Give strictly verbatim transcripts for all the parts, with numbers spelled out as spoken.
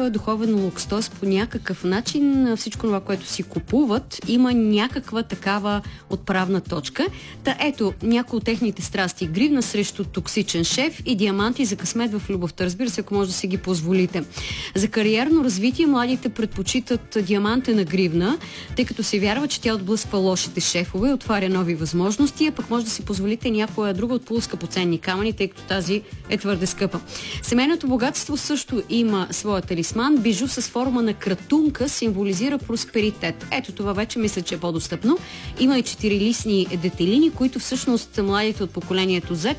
той е духовен лукс, т.е. по някакъв начин всичко това, което си купуват, има някаква такава отправна точка. Та ето, някои от техните страсти: гривна срещу токсичен шеф и диаманти за късмет в любовта. Разбира се, ако може да си ги позволите. За кариерно развитие младите предпочитат диамантена гривна, тъй като се вярва, че тя отблъсква лошите шефове и отваря нови възможности, а пък може да си позволите някоя друга от полускъпоценни камъни, тъй като тази е твърде скъпа. Семейното богатство също има своя талисман. Бижу с форма на кратунка символизира просперитет. Ето това вече мисля, че е по-достъпно. Има и четирилистни детелини, които всъщност младите от поколението Z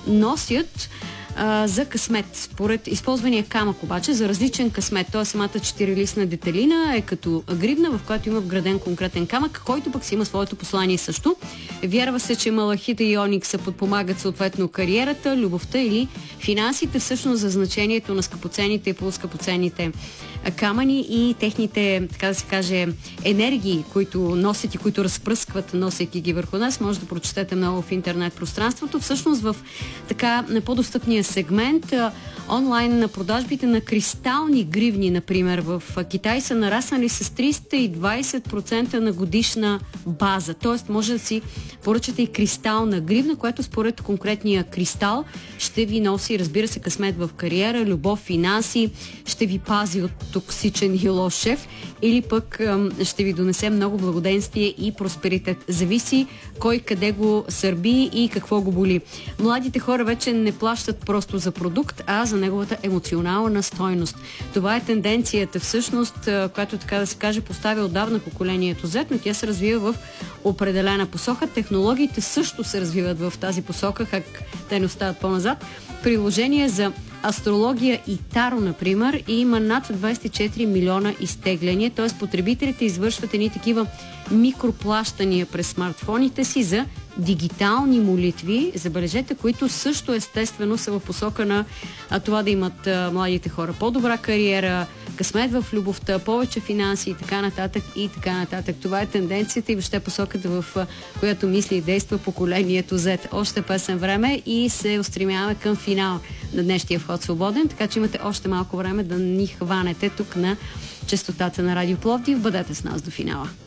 носят а, за късмет. Според използвания камък обаче за различен късмет. Тоест самата четирилистна детелина е като гривна, в която има вграден конкретен камък, който пък си има своето послание също. Вярва се, че малахита и оникса подпомагат съответно кариерата, любовта или финансите, всъщност за значението на скъпоценните и полускъпоценните камъни и техните, така да се каже, енергии, които носят и които разпръскват, носейки ги върху нас. Може да прочетете много в интернет пространството. Всъщност в така на по-достъпния сегмент онлайн на продажбите на кристални гривни, например, в Китай са нараснали с триста и двайсет процента на годишна база. Тоест може да си поръчате и кристална гривна, която според конкретния кристал ще ви носи, разбира се, късмет в кариера, любов, финанси, ще ви пази от токсичен и лош шеф или пък ще ви донесе много благоденствие и просперитет. Зависи кой къде го сърби и какво го боли. Младите хора вече не плащат просто за продукт, а за неговата емоционална стойност. Това е тенденцията всъщност, която, така да се каже, поставя отдавна поколението Z, но тя се развива в определена посока. Технологиите също се развиват в тази посока, как те не остават по-назад. Приложение за астрология и таро, например, и има над двайсет и четири милиона изтегляния, т.е. потребителите извършват едни такива микроплащания през смартфоните си за дигитални молитви, забележете, които също естествено са в посока на а, това да имат а, младите хора по-добра кариера, късмет в любовта, повече финанси и така нататък и така нататък. Това е тенденцията и въобще посоката, в а, която мисли и действа поколението Z. Още песен време и се устремяваме към финал на днешния Вход свободен, така че имате още малко време да ни хванете тук на честотата на Радио Пловдив. Бъдете с нас до финала.